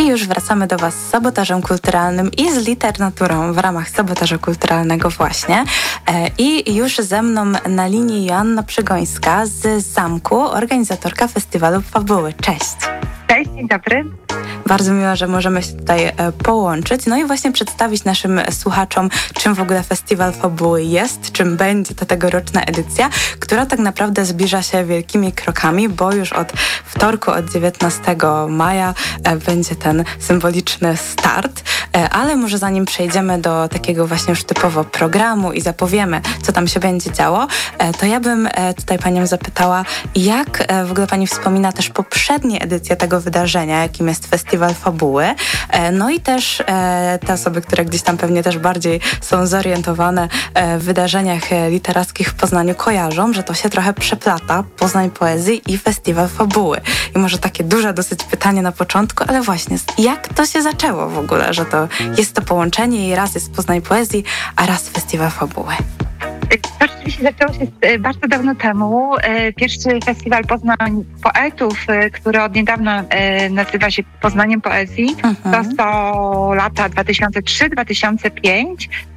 I już wracamy do Was z sabotażem kulturalnym i z liternaturą w ramach sabotażu kulturalnego właśnie. I już ze mną na linii Joanna Przygońska z Zamku, organizatorka festiwalu Fabuły. Cześć! Cześć, dzień dobry. Bardzo miło, że możemy się tutaj połączyć. No i właśnie przedstawić naszym słuchaczom, czym w ogóle Festiwal Fabuły jest, czym będzie ta tegoroczna edycja, która tak naprawdę zbliża się wielkimi krokami, bo już od wtorku, od 19 maja będzie ten symboliczny start. Ale może zanim przejdziemy do takiego właśnie już typowo programu i zapowiemy, co tam się będzie działo, to ja bym tutaj Panią zapytała, jak w ogóle Pani wspomina też poprzednie edycje tego wydarzenia, jakim jest Festiwal Fabuły. No i też te osoby, które gdzieś tam pewnie też bardziej są zorientowane w wydarzeniach literackich w Poznaniu, kojarzą, że to się trochę przeplata, Poznań Poezji i Festiwal Fabuły. I może takie duże dosyć pytanie na początku, ale właśnie, jak to się zaczęło w ogóle, że to jest to połączenie i raz jest Poznań Poezji, a raz Festiwal Fabuły? To rzeczywiście zaczęło się bardzo dawno temu. Pierwszy festiwal Poznań Poetów, który od niedawna nazywa się Poznaniem Poezji, to są lata 2003-2005.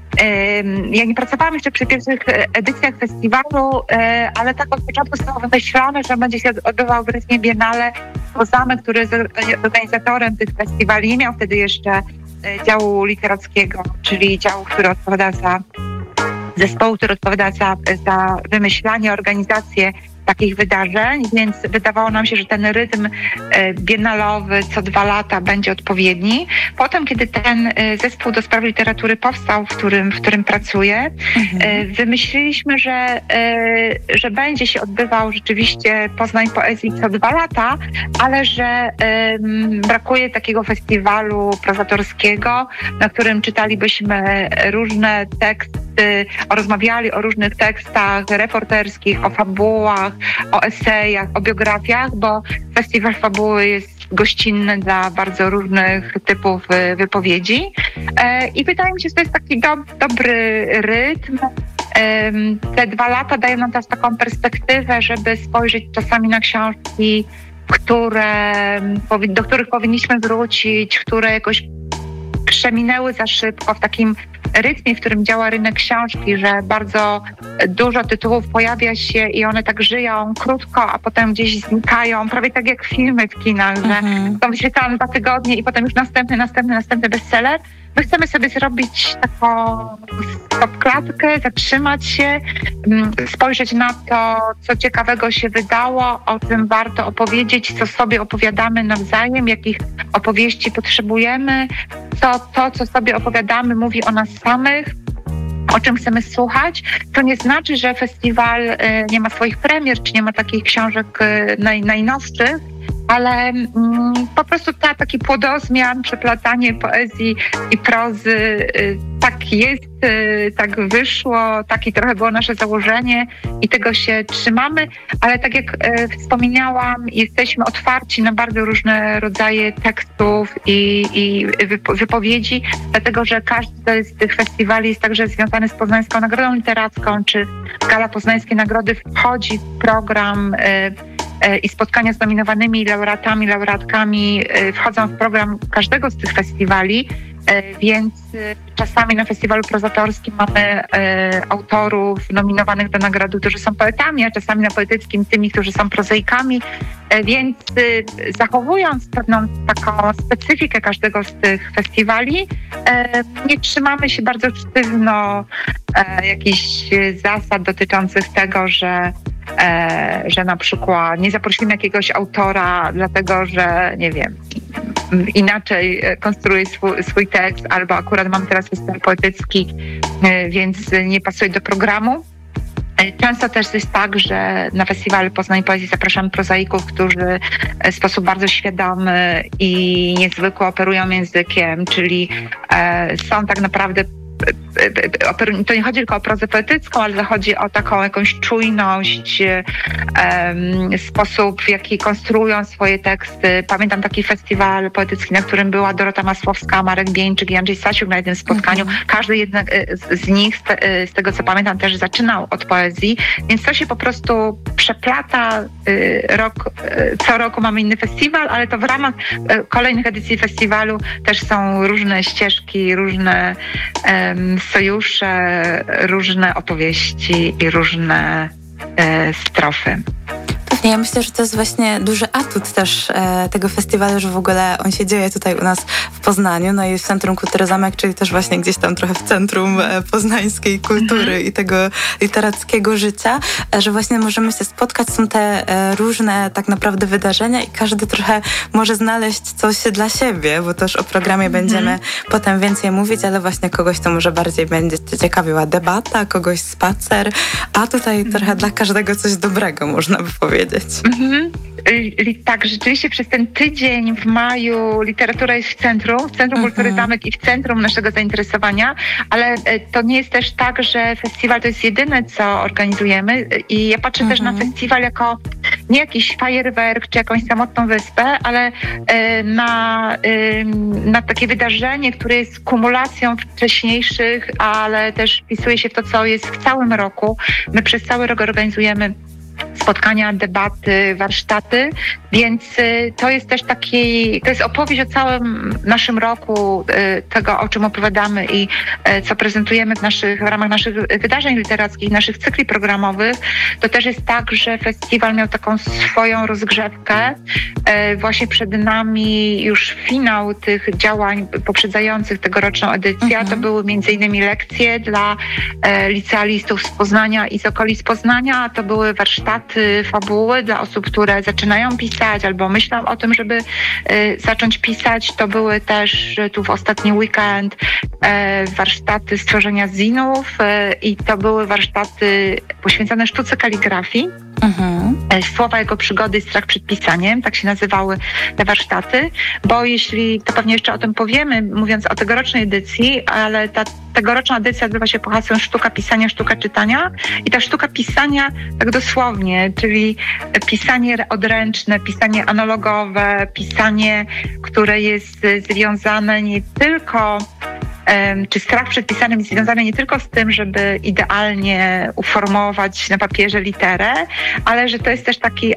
Ja nie pracowałam jeszcze przy pierwszych edycjach festiwalu, ale tak od początku zostało wymyślone, że będzie się odbywał w rytmie Biennale, bo Zamek, który jest organizatorem tych festiwali, nie miał wtedy jeszcze działu literackiego, czyli działu, który odpowiada za zespołu, który odpowiada za wymyślanie, organizację takich wydarzeń, więc wydawało nam się, że ten rytm biennalowy co 2 lata będzie odpowiedni. Potem, kiedy ten zespół do spraw literatury powstał, w którym pracuję, wymyśliliśmy, że będzie się odbywał rzeczywiście Poznań Poezji co 2 lata, ale że brakuje takiego festiwalu prozatorskiego, na którym czytalibyśmy różne teksty, rozmawiali o różnych tekstach reporterskich, o fabułach, o esejach, o biografiach, bo Festiwal Fabuły jest gościnny dla bardzo różnych typów wypowiedzi. I wydaje mi się, że to jest taki dobry rytm. Te 2 lata dają nam teraz taką perspektywę, żeby spojrzeć czasami na książki, do których powinniśmy wrócić, które jakoś przeminęły za szybko w takim rytmie, w którym działa rynek książki, że bardzo dużo tytułów pojawia się i one tak żyją krótko, a potem gdzieś znikają, prawie tak jak filmy w kinach, że są wyświetlane 2 tygodnie i potem już następny bestseller. My chcemy sobie zrobić taką stopklatkę, zatrzymać się, spojrzeć na to, co ciekawego się wydało, o czym warto opowiedzieć, co sobie opowiadamy nawzajem, jakich opowieści potrzebujemy, co sobie opowiadamy, mówi o nas samych, o czym chcemy słuchać. To nie znaczy, że festiwal nie ma swoich premier, czy nie ma takich książek najnowszych, ale po prostu taki płodozmian, przeplatanie poezji i prozy, tak jest, tak wyszło, takie trochę było nasze założenie i tego się trzymamy, ale tak jak wspomniałam, jesteśmy otwarci na bardzo różne rodzaje tekstów i wypowiedzi, dlatego że każdy z tych festiwali jest także związany z Poznańską Nagrodą Literacką, czy Gala Poznańskiej Nagrody wchodzi w program i spotkania z nominowanymi laureatami, laureatkami wchodzą w program każdego z tych festiwali, więc czasami na festiwalu prozatorskim mamy autorów nominowanych do nagrody, którzy są poetami, a czasami na poetyckim tymi, którzy są prozaikami, więc zachowując pewną taką specyfikę każdego z tych festiwali, nie trzymamy się bardzo sztywno jakichś zasad dotyczących tego, że na przykład nie zaprosimy jakiegoś autora, dlatego że, nie wiem, inaczej konstruuje swój tekst, albo akurat mam teraz festiwal poetycki, więc nie pasuje do programu. Często też jest tak, że na festiwal Poznań Poezji zapraszamy prozaików, którzy w sposób bardzo świadomy i niezwykły operują językiem, czyli są tak naprawdę to nie chodzi tylko o prozę poetycką, ale chodzi o taką jakąś czujność, sposób, w jaki konstruują swoje teksty. Pamiętam taki festiwal poetycki, na którym była Dorota Masłowska, Marek Bieńczyk i Andrzej Stasiuk na jednym spotkaniu. Każdy jednak z nich, z tego co pamiętam, też zaczynał od poezji, więc to się po prostu przeplata. Co roku mamy inny festiwal, ale to w ramach kolejnych edycji festiwalu też są różne ścieżki, różne sojusze, różne opowieści i różne strofy. Ja myślę, że to jest właśnie duży atut też tego festiwalu, że w ogóle on się dzieje tutaj u nas w Poznaniu, no i w Centrum Kultury Zamek, czyli też właśnie gdzieś tam trochę w centrum poznańskiej kultury i tego literackiego życia, że właśnie możemy się spotkać, są te różne tak naprawdę wydarzenia i każdy trochę może znaleźć coś dla siebie, bo też o programie będziemy potem więcej mówić, ale właśnie kogoś to może bardziej będzie ciekawiła debata, kogoś spacer, a tutaj trochę dla każdego coś dobrego, można by powiedzieć. Tak, rzeczywiście przez ten tydzień w maju literatura jest w Centrum Kultury Zamek i w centrum naszego zainteresowania, ale to nie jest też tak, że festiwal to jest jedyne, co organizujemy i ja patrzę też na festiwal jako nie jakiś fajerwerk czy jakąś samotną wyspę, ale na takie wydarzenie, które jest kumulacją wcześniejszych, ale też wpisuje się w to, co jest w całym roku. My przez cały rok organizujemy spotkania, debaty, warsztaty, więc to jest też to jest opowieść o całym naszym roku, tego, o czym opowiadamy i co prezentujemy w ramach naszych wydarzeń literackich, naszych cykli programowych. To też jest tak, że festiwal miał taką swoją rozgrzewkę. Właśnie przed nami już finał tych działań poprzedzających tegoroczną edycję. To były m.in. lekcje dla licealistów z Poznania i z okolic Poznania. To były warsztaty, fabuły dla osób, które zaczynają pisać albo myślą o tym, żeby zacząć pisać. To były też tu w ostatni weekend warsztaty stworzenia zinów i to były warsztaty poświęcone sztuce kaligrafii. Słowa jako przygody i strach przed pisaniem, tak się nazywały te warsztaty, bo jeśli, to pewnie jeszcze o tym powiemy, mówiąc o tegorocznej edycji, ale ta tegoroczna edycja odbywa się pod hasłem sztuka pisania, sztuka czytania i ta sztuka pisania tak dosłownie, czyli pisanie odręczne, pisanie analogowe, pisanie, które jest związane nie tylko czy strach przed pisaniem jest związany nie tylko z tym, żeby idealnie uformować na papierze literę, ale że to jest też taki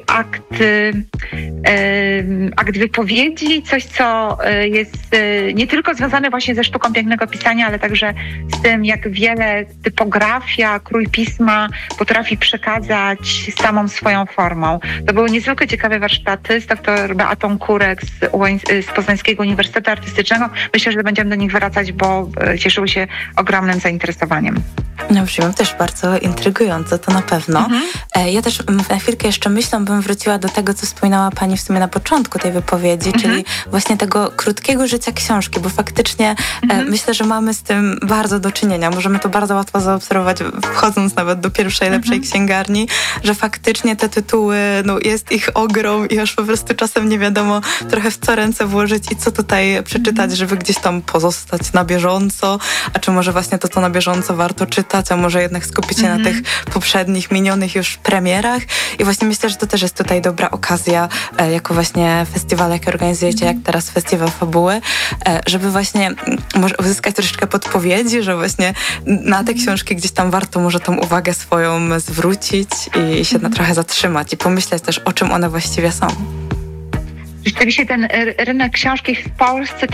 akt wypowiedzi, coś, co jest nie tylko związane właśnie ze sztuką pięknego pisania, ale także z tym, jak wiele typografia, krój pisma potrafi przekazać samą swoją formą. To były niezwykle ciekawe warsztaty z dr Beatą Kurek z Poznańskiego Uniwersytetu Artystycznego. Myślę, że będziemy do nich wracać, bo cieszyły się ogromnym zainteresowaniem. No brzmi też bardzo intrygująco, to na pewno. Ja też na chwilkę jeszcze bym wróciła do tego, co wspominała Pani w sumie na początku tej wypowiedzi, czyli właśnie tego krótkiego życia książki, bo faktycznie myślę, że mamy z tym bardzo do czynienia. Możemy to bardzo łatwo zaobserwować, wchodząc nawet do pierwszej, lepszej księgarni, że faktycznie te tytuły, no jest ich ogrom i aż po prostu czasem nie wiadomo trochę w co ręce włożyć i co tutaj przeczytać, żeby gdzieś tam pozostać na bieżąco, a czy może właśnie to, co na bieżąco warto czytać, a może jednak skupić się na tych poprzednich, minionych już premierach. I właśnie myślę, że to też jest tutaj dobra okazja, jako właśnie festiwal, jaki organizujecie, jak teraz Festiwal Fabuły, żeby właśnie może uzyskać troszeczkę podpowiedzi, że właśnie na te książki gdzieś tam warto może tą uwagę swoją zwrócić i się trochę zatrzymać i pomyśleć też, o czym one właściwie są. Rzeczywiście ten rynek książki w Polsce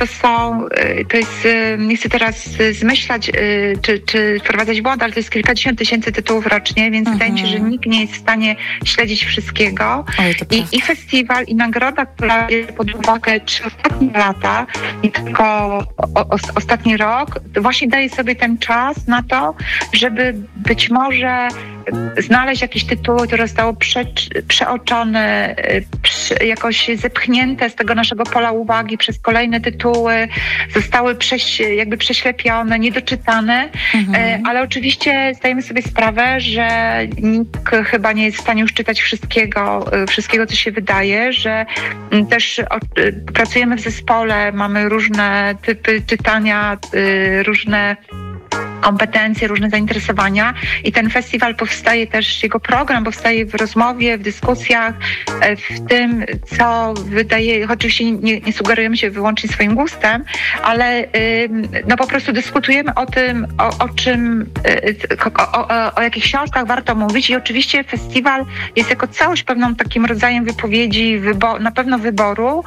to jest, nie chcę teraz zmyślać czy wprowadzać błąd, ale to jest kilkadziesiąt tysięcy tytułów rocznie, więc wydaje mi się, że nikt nie jest w stanie śledzić wszystkiego. I festiwal, i nagroda, która bierze pod uwagę 3 ostatnie lata, nie tylko ostatni rok, właśnie daje sobie ten czas na to, żeby być może znaleźć jakieś tytuły, które zostały przeoczone, jakoś zepchnięte z tego naszego pola uwagi przez kolejne tytuły, zostały jakby prześlepione, niedoczytane, ale oczywiście zdajemy sobie sprawę, że nikt chyba nie jest w stanie już czytać wszystkiego, co się wydaje, że też pracujemy w zespole, mamy różne typy czytania, różne kompetencje, różne zainteresowania i ten festiwal powstaje też, jego program powstaje w rozmowie, w dyskusjach, w tym, co wydaje, oczywiście nie sugerujemy się wyłącznie swoim gustem, ale no po prostu dyskutujemy o tym, o czym, o jakich książkach warto mówić i oczywiście festiwal jest jako całość pewną takim rodzajem wypowiedzi, na pewno wyboru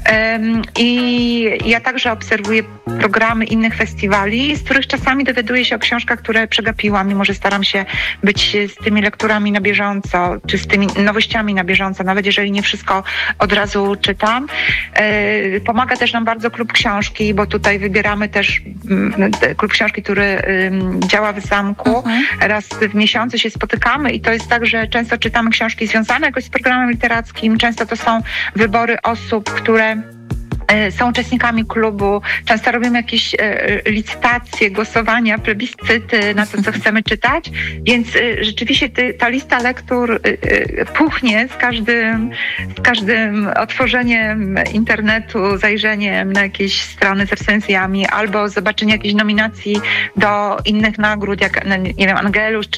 i ja także obserwuję programy innych festiwali, z których czasami dowiaduję się o książkach, które przegapiłam, mimo że staram się być z tymi lekturami na bieżąco, czy z tymi nowościami na bieżąco, nawet jeżeli nie wszystko od razu czytam. Pomaga też nam bardzo Klub Książki, bo tutaj wybieramy też Klub Książki, który działa w zamku. Raz w miesiącu się spotykamy i to jest tak, że często czytamy książki związane jakoś z programem literackim, często to są wybory osób, które są uczestnikami klubu, często robimy jakieś licytacje, głosowania, plebiscyty na to, co chcemy czytać, więc rzeczywiście ta lista lektur puchnie z każdym otworzeniem internetu, zajrzeniem na jakieś strony z recenzjami albo zobaczeniem jakiejś nominacji do innych nagród, jak, nie wiem, Angelus